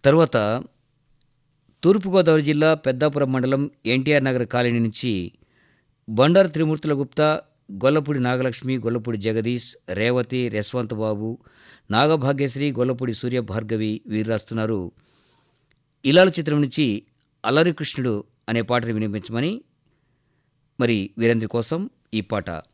తరువాత తూర్పుగోదావరి జిల్లా పెద్దాపురం మండలం ఎన్టీఆర్ నగర్ కాలనీ నుంచి బండారు త్రిమూర్తుల గుప్తా, గొల్లపూడి నాగలక్ష్మి, గొల్లపూడి జగదీష్, రేవతి, యశ్వంత్ బాబు, నాగభాగ్యశ్రీ, గొల్లపూడి సూర్య భార్గవి వీరు రాస్తున్నారు. ఇలాల చిత్రం నుంచి అల్లరి కృష్ణుడు అనే పాటను వినిపించమని. మరి వీరందరి కోసం ఈ పాట.